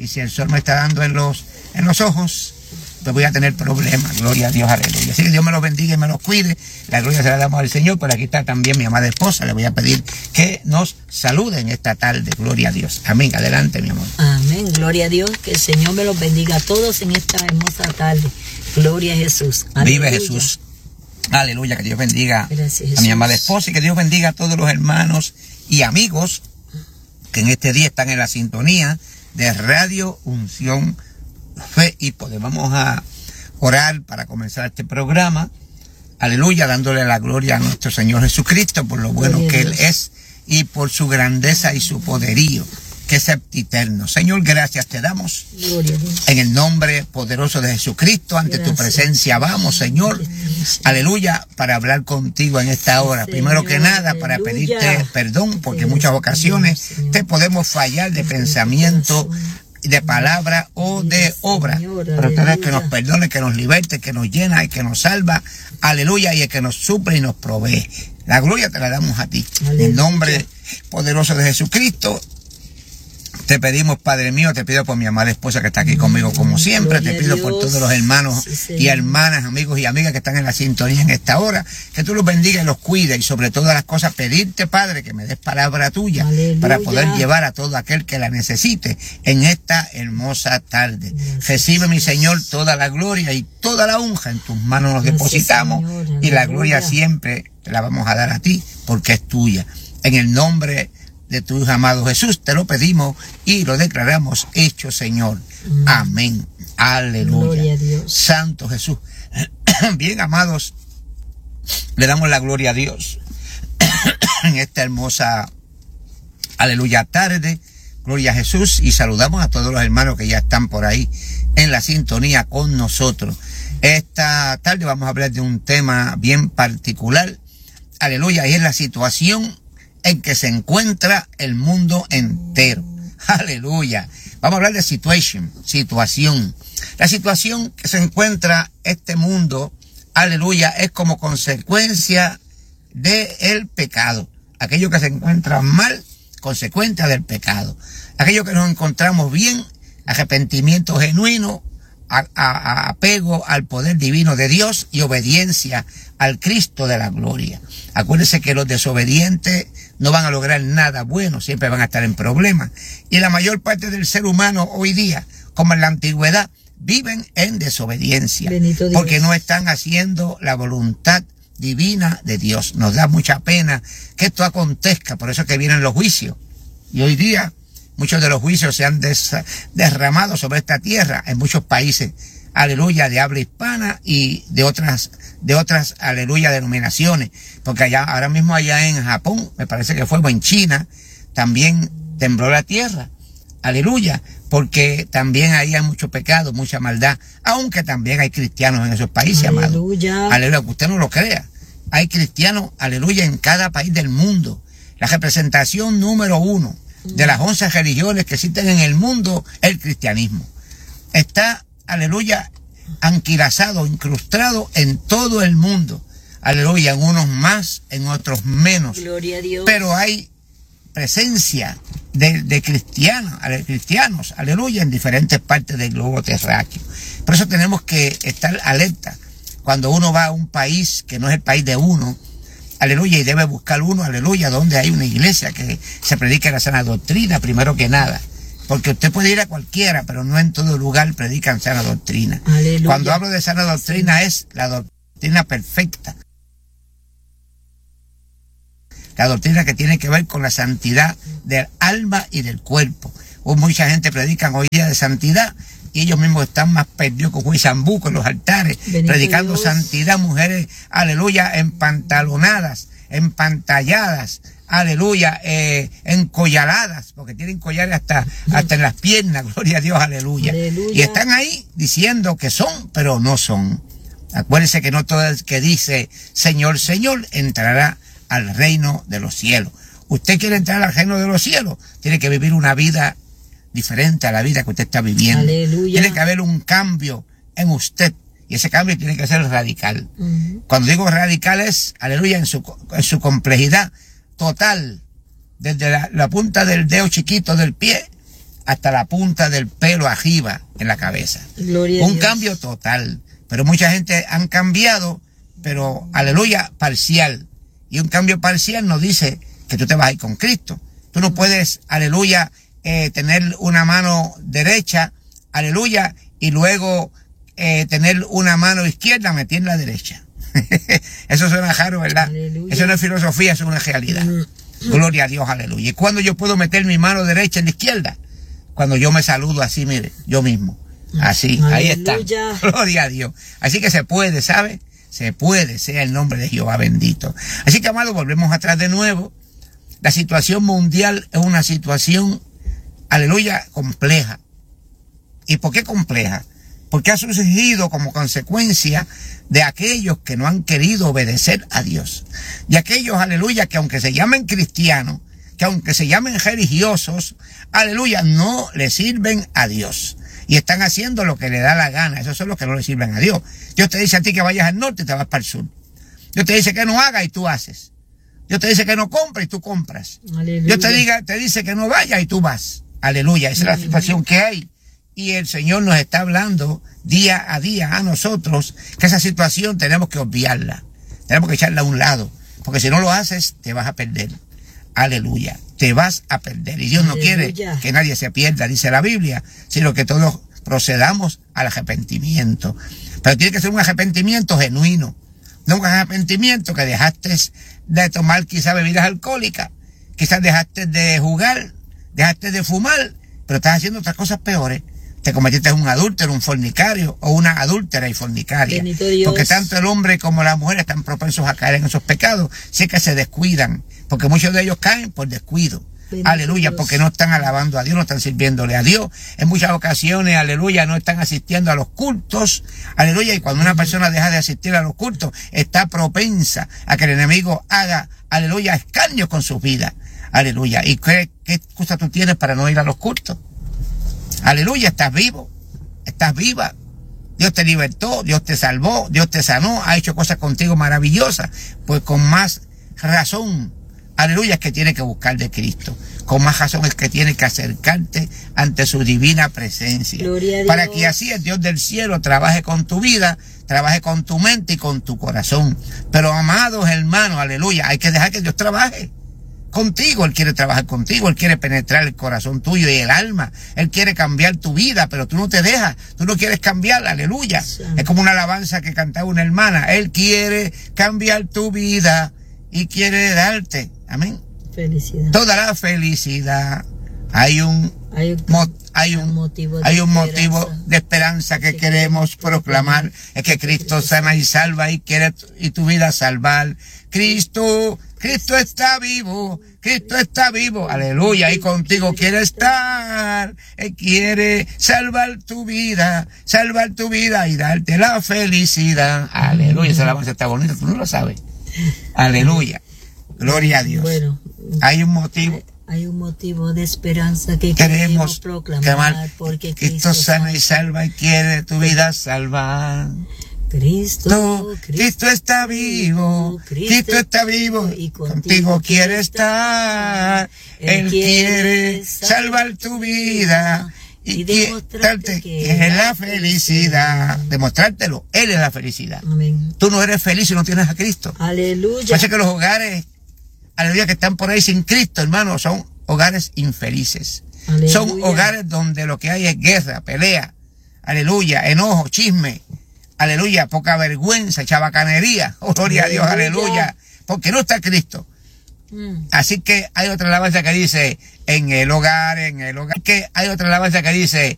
si el sol me está dando en los ojos, pues voy a tener problemas. Gloria a Dios, aleluya. Así que Dios me los bendiga y me los cuide. La gloria se la damos al Señor. Por aquí está también mi amada esposa. Le voy a pedir que nos saluden esta tarde. Gloria a Dios. Amén. Adelante, mi amor. Amén. Gloria a Dios. Que el Señor me los bendiga a todos en esta hermosa tarde. Gloria a Jesús. Aleluya. Vive Jesús. Aleluya. Que Dios bendiga Gracias, a mi amada esposa y que Dios bendiga a todos los hermanos y amigos que en este día están en la sintonía de Radio Unción Fe y Poder. Vamos a orar para comenzar este programa. Aleluya, dándole la gloria a nuestro Señor Jesucristo por lo bueno que Él es y por su grandeza y su poderío, que es eterno. Señor, gracias te damos. En el nombre poderoso de Jesucristo, ante tu presencia vamos, Señor. Aleluya, para hablar contigo en esta hora. Primero que nada, para pedirte perdón, porque en muchas ocasiones te podemos fallar de pensamiento, de palabra o de obra, pero tú eres que nos perdone, que nos liberte, que nos llena y que nos salva, aleluya, y el que nos suple y nos provee. La gloria te la damos a ti, aleluya. En nombre poderoso de Jesucristo te pedimos, Padre mío, te pido por mi amada esposa que está aquí conmigo como siempre, te pido por todos los hermanos y hermanas, amigos y amigas que están en la sintonía en esta hora, que tú los bendigas y los cuides, y sobre todas las cosas pedirte, Padre, que me des palabra tuya, aleluya, para poder llevar a todo aquel que la necesite en esta hermosa tarde. Recibe, mi Señor, toda la gloria y toda la honra, en tus manos nos depositamos, Señor, y la gloria siempre te la vamos a dar a ti, porque es tuya. En el nombre de tu Hijo amado Jesús te lo pedimos y lo declaramos hecho, Señor. Amén. Aleluya. Santo Jesús. Bien, amados, le damos la gloria a Dios en esta hermosa, aleluya, tarde. Gloria a Jesús, y saludamos a todos los hermanos que ya están por ahí en la sintonía con nosotros. Esta tarde vamos a hablar de un tema bien particular, aleluya, y es la situación en que se encuentra el mundo entero. Aleluya. Vamos a hablar de situación. La situación que se encuentra este mundo, aleluya, es como consecuencia del pecado. Aquello que se encuentra mal, consecuencia del pecado. Aquello que nos encontramos bien, arrepentimiento genuino, apego al poder divino de Dios y obediencia al Cristo de la gloria. Acuérdense que los desobedientes no van a lograr nada bueno, siempre van a estar en problemas. Y la mayor parte del ser humano hoy día, como en la antigüedad, viven en desobediencia, porque no están haciendo la voluntad divina de Dios. Nos da mucha pena que esto acontezca, por eso es que vienen los juicios. Y hoy día muchos de los juicios se han derramado sobre esta tierra en muchos países, aleluya, de habla hispana y de otras, aleluya, denominaciones. Porque ahora mismo allá en Japón, me parece que fue, o en China, también tembló la tierra, aleluya, porque también ahí hay mucho pecado, mucha maldad, aunque también hay cristianos en esos países, aleluya, amado. Aleluya, que usted no lo crea. Hay cristianos, aleluya, en cada país del mundo. La representación número 1 de las 11 religiones que existen en el mundo, el cristianismo. Está, aleluya, anquilosado, incrustado en todo el mundo. Aleluya, en unos más, en otros menos. Gloria a Dios. Pero hay presencia de cristianos, aleluya, en diferentes partes del globo terráqueo. Por eso tenemos que estar alerta cuando uno va a un país que no es el país de uno, aleluya, y debe buscar uno, aleluya, donde hay una iglesia que se predique la sana doctrina, primero que nada. Porque usted puede ir a cualquiera, pero no en todo lugar predican sana doctrina. Aleluya. Cuando hablo de sana doctrina, sí, es la doctrina perfecta. La doctrina que tiene que ver con la santidad del alma y del cuerpo. Mucha gente predican hoy día de santidad y ellos mismos están más perdidos que Juan Zambú en los altares, bendito predicando Dios. Santidad, mujeres, aleluya, empantalonadas, empantalladas, aleluya, encollaradas, porque tienen collares hasta en las piernas, gloria a Dios, aleluya. Y están ahí diciendo que son, pero no son. Acuérdense que no todo el que dice Señor, Señor, entrará al reino de los cielos. Usted quiere entrar al reino de los cielos, tiene que vivir una vida diferente a la vida que usted está viviendo. Aleluya. Tiene que haber un cambio en usted, y ese cambio tiene que ser radical. Cuando digo radical es, aleluya, en su complejidad total, desde la punta del dedo chiquito del pie hasta la punta del pelo arriba en la cabeza. Gloria a Un Dios. cambio total. Pero mucha gente han cambiado, pero aleluya, parcial. Y un cambio parcial nos dice que tú te vas a ir con Cristo. Tú no puedes, aleluya, tener una mano derecha, aleluya, y luego tener una mano izquierda metida en la derecha. Eso suena raro, ¿verdad? Aleluya. Eso no es filosofía, eso es una realidad. Gloria a Dios, aleluya. ¿Y cuándo yo puedo meter mi mano derecha en la izquierda? Cuando yo me saludo así, mire, yo mismo. Así, ahí está. Aleluya. Gloria a Dios. Así que se puede, ¿sabe? Se puede, sea el nombre de Jehová bendito. Así que, amados, volvemos atrás de nuevo. La situación mundial es una situación, aleluya, compleja. ¿Y por qué compleja? Porque ha surgido como consecuencia de aquellos que no han querido obedecer a Dios. Y aquellos, aleluya, que aunque se llamen cristianos, que aunque se llamen religiosos, aleluya, no le sirven a Dios. Y están haciendo lo que le da la gana. Esos son los que no le sirven a Dios. Dios te dice a ti que vayas al norte y te vas para el sur. Dios te dice que no hagas y tú haces. Dios te dice que no compres y tú compras. Aleluya. Dios te dice que no vayas y tú vas. Aleluya. Esa es la situación que hay. Y el Señor nos está hablando día a día a nosotros que esa situación tenemos que obviarla. Tenemos que echarla a un lado. Porque si no lo haces, te vas a perder. Aleluya. Te vas a perder. Y Dios no quiere que nadie se pierda, dice la Biblia, sino que todos procedamos al arrepentimiento. Pero tiene que ser un arrepentimiento genuino. No un arrepentimiento que dejaste de tomar quizás bebidas alcohólicas, quizás dejaste de jugar, dejaste de fumar, pero estás haciendo otras cosas peores. Te convertiste en un adúltero, un fornicario o una adúltera y fornicaria. Porque tanto el hombre como la mujer están propensos a caer en esos pecados, sí que se descuidan, porque muchos de ellos caen por descuido. Bendito aleluya, Dios. Porque no están alabando a Dios, no están sirviéndole a Dios. En muchas ocasiones, aleluya, no están asistiendo a los cultos. Aleluya, y cuando una persona deja de asistir a los cultos, está propensa a que el enemigo haga, aleluya, escarnios con su vida. Aleluya. ¿Y qué excusa tú tienes para no ir a los cultos? Aleluya, estás vivo, estás viva. Dios te libertó, Dios te salvó, Dios te sanó, ha hecho cosas contigo maravillosas. Pues con más razón, aleluya, es que tienes que buscar de Cristo. Con más razón es que tienes que acercarte ante su divina presencia. Gloria a Dios. Para que así el Dios del cielo trabaje con tu vida, trabaje con tu mente y con tu corazón. Pero amados hermanos, aleluya, hay que dejar que Dios trabaje contigo. Él quiere trabajar contigo, Él quiere penetrar el corazón tuyo y el alma. Él quiere cambiar tu vida, pero tú no te dejas, tú no quieres cambiar, aleluya. Sí. Es como una alabanza que cantaba una hermana. Él quiere cambiar tu vida y quiere darte, amén, felicidad. Toda la felicidad. Hay un motivo de esperanza que queremos proclamar. Es que Cristo sana y salva y quiere y tu vida salvar. Cristo está vivo, Cristo está vivo, aleluya, y contigo quiere estar. Él quiere salvar tu vida y darte la felicidad. Aleluya, esa alabanza está bonita, tú no lo sabes. Aleluya, gloria a Dios. Bueno, hay un motivo. Hay un motivo de esperanza que queremos proclamar, porque Cristo sana y salva y quiere tu vida salvar. Cristo está vivo, Cristo está vivo y contigo quiere estar. Él quiere salvar tu vida y demostrarte que es la felicidad. Demostrártelo, Él es la felicidad. Amén. Tú no eres feliz si no tienes a Cristo. Aleluya. Parece que los hogares, aleluya, que están por ahí sin Cristo, hermano, son hogares infelices. Aleluya. Son hogares donde lo que hay es guerra, pelea, aleluya, enojo, chisme. Aleluya, poca vergüenza, chabacanería. Oh, gloria a Dios, aleluya. Porque no está Cristo. Así que hay otra alabanza que dice, en el hogar. Que hay otra alabanza que dice,